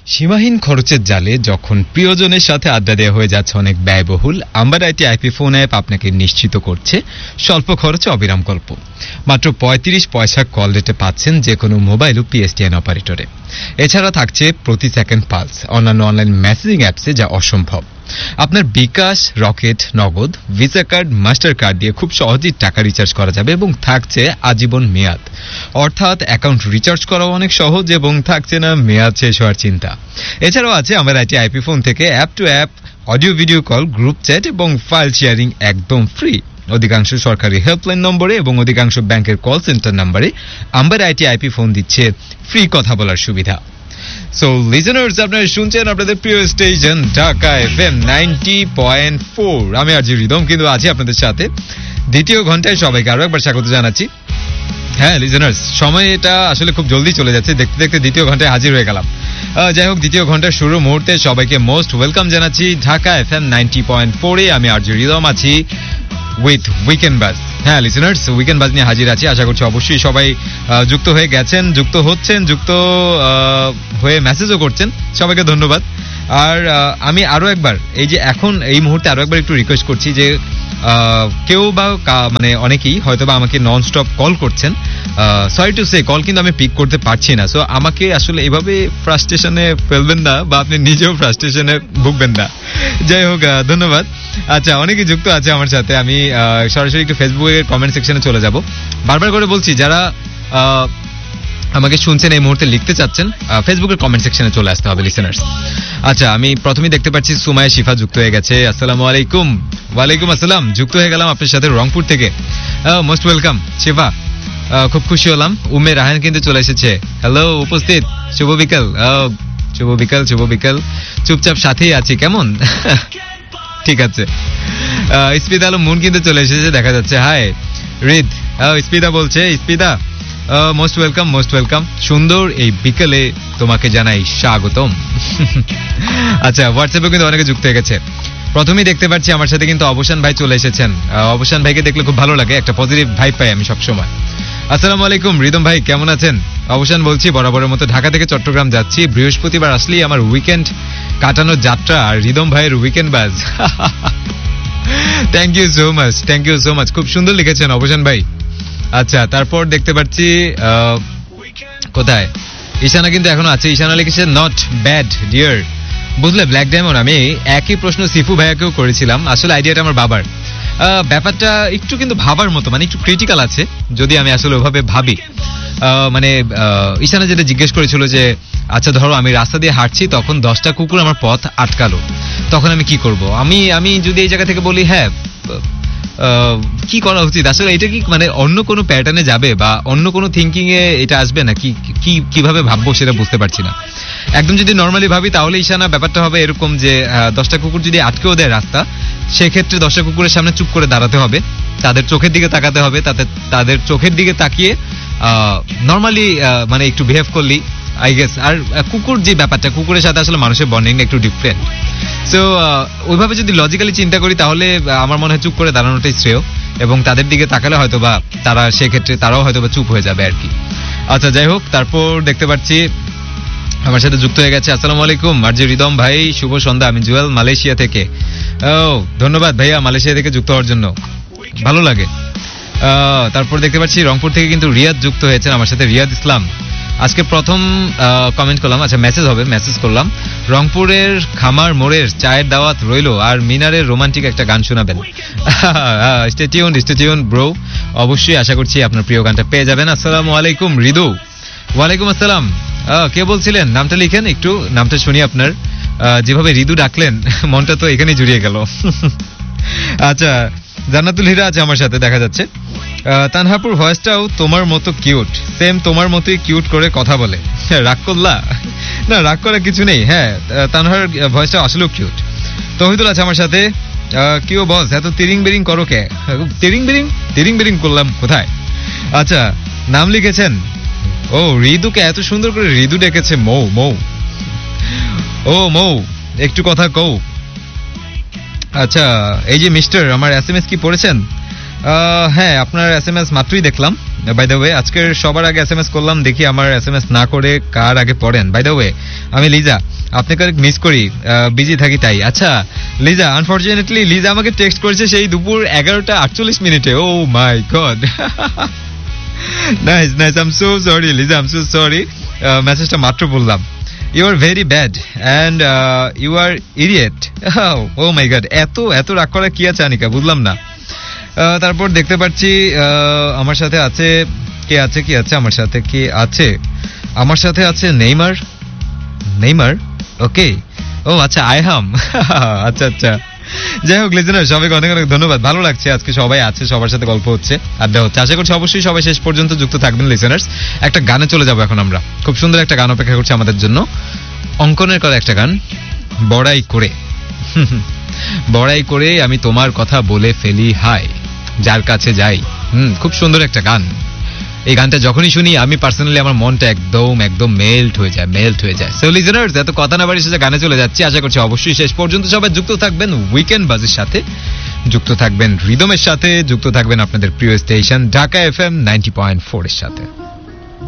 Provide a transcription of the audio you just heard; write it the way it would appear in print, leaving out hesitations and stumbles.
সীমাহীন খরচের জালে যখন প্রিয়জনের সাথে আড্ডা দেওয়া হয়ে যাচ্ছে অনেক ব্যয়বহুল, amber IT IP phone app আপনাকে নিশ্চিত করছে স্বল্প খরচে অবিরাম গল্প। মাত্র ৩৫ পয়সা কল রেটে পাচ্ছেন যে কোনো মোবাইল ও পিএসটিএন অপারেটরে। এছাড়া থাকছে প্রতি সেকেন্ড পালস, অন্যান্য অনলাইন মেসেজিং অ্যাপসে যা অসম্ভব। আপনার বিকাশ, রকেট, নগদ, ভিসা কার্ড, মাস্টার কার্ড দিয়ে খুব সহজেই টাকা রিচার্জ করা যাবে এবং থাকছে আজীবন মেয়াদ। অর্থাৎ অ্যাকাউন্ট রিচার্জ করাও অনেক সহজ এবং থাকছে না মেয়াদ শেষ হওয়ার চিন্তা। এছাড়াও আছে আমার আইটি আইপি ফোন থেকে app two app audio video call, group chat এবং ফাইল শেয়ারিং একদম ফ্রি। অধিকাংশ সরকারি হেল্পলাইন নম্বরে এবং অধিকাংশ ব্যাংকের কল সেন্টার নম্বরে আম্বার আইটি আইপি ফোন দিচ্ছে ফ্রি কথা বলার সুবিধা। সো লিজেনার্স, আপনারা শুনছেন আপনাদের প্রিয় স্টেশন ঢাকা এফএম 90.4। আমি আরজি রিদম কিন্তু আছি আপনাদের সাথে দ্বিতীয় ঘন্টায়। সবাইকে আরো একবার স্বাগত জানাচ্ছি। হ্যাঁ লিজেনার্স, সময় এটা আসলে খুব জলদি চলে যাচ্ছে, দেখতে দেখতে দ্বিতীয় ঘন্টায় হাজির হয়ে গেলাম। যাই হোক, দ্বিতীয় ঘন্টার শুরু মুহূর্তে সবাইকে মোস্ট ওয়েলকাম জানাচ্ছি ঢাকা এফএম 90.4-এ। আমি আরজি রিদম আছি উইথ উইকেন্ড বাজ। হ্যাঁ লিসেনার্স, উইকেন্ড বাজ নিয়ে হাজির আছি। আশা করছি অবশ্যই সবাই যুক্ত হয়ে গেছেন, যুক্ত হচ্ছেন, যুক্ত হয়ে মেসেজও করছেন। সবাইকে ধন্যবাদ। আর আমি আরো একবার এই মুহূর্তে আরো একবার একটু রিকোয়েস্ট করছি যে কেউ বা মানে অনেকেই হয়তোবা আমাকে নন স্টপ কল করছেন। সরি টু সে, কল কিন্তু আমি পিক করতে পারছি না। সো আমাকে আসলে এভাবে ফ্রাস্ট্রেশনে ফেলবেন না, বা আপনি নিজেও ফ্রাস্ট্রেশনে ভুগবেন না। যাই হোক, ধন্যবাদ। আচ্ছা, অনেকেই যুক্ত আছে আমার সাথে। আমি সরাসরি একটু ফেসবুকের কমেন্ট সেকশনে চলে যাব। বারবার করে বলছি, যারা আমাকে শুনছেন এই মুহূর্তে লিখতে চাচ্ছেন, ফেসবুকের কমেন্ট সেকশনে চলে আসতে হবে লিসেনার্স। আচ্ছা, আমি প্রথমেই দেখতে পাচ্ছি সুমাইয়া শিফা যুক্ত হয়ে গেছে। আসসালামু আলাইকুম। ওয়ালাইকুম আসসালাম। যুক্ত হয়ে গেলাম আপনার সাথে রংপুর থেকে। মোস্ট ওয়েলকাম শিফা, খুব খুশি হলাম। উমে রাহান কিন্তু চলে এসেছে। হ্যালো, উপস্থিত। শুভ বিকাল। শুভ বিকাল, শুভ বিকাল। চুপচাপ সাথেই আছি, কেমন? ঠিক আছে। ইস্পিদা আলম মুন কিন্তু চলে এসেছে দেখা যাচ্ছে। হাই রিদ, ইস্পিদা বলছে। ইস্পিদা মোস্ট ওয়েলকাম, মোস্ট ওয়েলকাম। সুন্দর এই বিকেলে তোমাকে জানাই স্বাগতম। আচ্ছা, হোয়াটসঅ্যাপে কিন্তু অনেকে যুক্ত হয়ে গেছে। প্রথমেই দেখতে পাচ্ছি আমার সাথে কিন্তু অবসান ভাই চলে এসেছেন। অবসান ভাইকে দেখলে খুব ভালো লাগে, একটা পজিটিভ ভাইব পাই আমি সবসময়। আসসালামু আলাইকুম রিদম ভাই, কেমন আছেন? অবসান বলছি, বরাবরের মতো ঢাকা থেকে চট্টগ্রাম যাচ্ছি। বৃহস্পতিবার আসলেই আমার উইকেন্ড কাটানোর যাত্রা, আর রিদম ভাইয়ের উইকেন্ড বাজ। Thank you so much, thank you so much. খুব সুন্দর লিখেছেন অবসান ভাই। আচ্ছা, তারপর দেখতে পাচ্ছি কোথায় ঈশানা কিন্তু এখনো আছে। ঈশানা লিখেছে নট ব্যাড ডিয়ার। বুঝলে ব্ল্যাক ডায়মন্ড, আমি একই প্রশ্ন সিফু ভাইয়াকেও করেছিলাম। আসলে আইডিয়াটা আমার বাবার। ব্যাপারটা একটু কিন্তু ভাবার মতো, মানে একটু ক্রিটিক্যাল আছে যদি আমি আসলে ওভাবে ভাবি। মানে ঈশানা যেটা জিজ্ঞেস করেছিল যে আচ্ছা ধরো আমি রাস্তা দিয়ে হাঁটছি, তখন 10টা কুকুর আমার পথ আটকালো, তখন আমি কি করব? আমি যদি এই জায়গা থেকে বলি হ্যাঁ কি করা উচিত, আসলে এটা কি মানে অন্য কোনো প্যাটার্নে যাবে বা অন্য কোনো থিঙ্কিং এ এটা আসবে না, কিভাবে ভাববো সেটা বুঝতে পারছি না। একদম যদি নর্মালি ভাবি তাহলে ঈশানা ব্যাপারটা হবে এরকম যে 10টা কুকুর যদি আটকেও দেয় রাস্তা, সেক্ষেত্রে 10টা কুকুরের সামনে চুপ করে দাঁড়াতে হবে, তাদের চোখের দিকে তাকাতে হবে, তাদের চোখের দিকে তাকিয়ে নর্মালি মানে একটু বিহেভ করলি আই গেস। আর কুকুর যে ব্যাপারটা, কুকুরের সাথে আসলে মানুষের বন্ডিং একটু ডিফারেন্ট। সো ওইভাবে যদি লজিক্যালি চিন্তা করি তাহলে আমার মনে হয় চুপ করে দাঁড়ানোটাই শ্রেয়, এবং তাদের দিকে তাকালে হয়তো বা তারা সেক্ষেত্রে তারাও হয়তো বা চুপ হয়ে যাবে আর কি। আচ্ছা যাই হোক, তারপর দেখতে পাচ্ছি আমার সাথে যুক্ত হয়ে গেছে। আসসালামু আলাইকুম আরজি রিদম ভাই, শুভ সন্ধ্যা। আমি জুয়েল মালয়েশিয়া থেকে। ধন্যবাদ ভাইয়া মালয়েশিয়া থেকে যুক্ত হওয়ার জন্য, ভালো লাগে। তারপর দেখতে পাচ্ছি রংপুর থেকে কিন্তু রিয়াদ যুক্ত হয়েছেন আমার সাথে। রিয়াদ ইসলাম আজকে প্রথম কমেন্ট করলাম। আচ্ছা, মেসেজ করলাম। রংপুরের খামার মোড়ের চায়ের দাওয়াত রইলো, আর মিনারের রোমান্টিক একটা গান শোনাবেন। Stay tune bro. অবশ্যই আশা করছি আপনার প্রিয় গানটা পেয়ে যাবেন। আসসালামু আলাইকুম রিদু। ওয়ালাইকুম আসসালাম। কে বলছিলেন? নামটা লিখেন একটু, নামটা শুনি আপনার। যেভাবে রিদু ডাকলেন মনটা তো এখানেই জুড়িয়ে গেল। আচ্ছা, জান্নাতুল হিরা আছে আমার সাথে দেখা যাচ্ছে। তানহাপুর ভয়েসটাও তোমার মতো কিউট, সেম তোমার মতোই কিউট করে কথা বলে। রাগ করলা? না, রাগ করার কিছু নেই। হ্যাঁ, তানহার ভয়েসটা আসলেও কিউট। তহিদুল আছে আমার সাথে। কিও বস, এত তিরিং বিরিং করো কে? তিরিং বিরিং করলাম কোথায়? আচ্ছা, নাম লিখেছেন। ও, রিদুকে এত সুন্দর করে রিদু ডেকেছে। মৌ। ও মৌ, একটু কথা কও। আচ্ছা, এই যে মিস্টার, আমার এসএমএস কি পড়েছেন? হ্যাঁ, আপনার এসএমএস মাত্রই দেখলাম। বাই দ্য ওয়ে, আজকের সবার আগে এসএমএস করলাম, দেখি আমার এসএমএস না করে কার আগে পড়েন। বাই দ্য ওয়ে, আমি লিজা, আপনাকে মিস করি, বিজি থাকি তাই। আচ্ছা লিজা, আনফরচুনেটলি লিজা আমাকে টেক্সট করেছে সেই দুপুর 11:48 ও মাই god. Nice nice, I am so sorry Liza, I am so sorry. মেসেজটা মাত্র বললাম। You are very bad and you R idiot. O my god, এত রাগ করা কি আছে আনিকা, বুঝলাম না। তারপর দেখতে পাচ্ছি আমার সাথে আছে কে আছে আমার সাথে আছে নেইমার। ওকে, ও আচ্ছা, আইহাম। আচ্ছা, যাই হোক লিজেনার, সবাইকে অনেক অনেক ধন্যবাদ। ভালো লাগছে আজকে সবাই আছে, সবার সাথে গল্প হচ্ছে, আড্ডা হচ্ছে। আশা করছি অবশ্যই সবাই শেষ পর্যন্ত যুক্ত থাকবেন লিজেনার্স। একটা গানে চলে যাবো এখন আমরা। খুব সুন্দর একটা গান অপেক্ষা করছে আমাদের জন্য, অঙ্কনের করা একটা গান, বড়াই করে আমি তোমার কথা বলে ফেলি হাই, যার কাছে যাই। খুব সুন্দর একটা গান। এই গানটা যখনই শুনি আমি পার্সোনালি আমার মনটা একদম মেল্ট হয়ে যায়। সো লিজেনার্স, এত কথা না বাড়ি শেষে গানে চলে যাচ্ছি। আশা করছি অবশ্যই শেষ পর্যন্ত সবাই যুক্ত থাকবেন উইকেন্ড বাজের সাথে, যুক্ত থাকবেন রিদমের সাথে, যুক্ত থাকবেন আপনাদের প্রিয় স্টেশন ঢাকা FM 90.4 এর সাথে।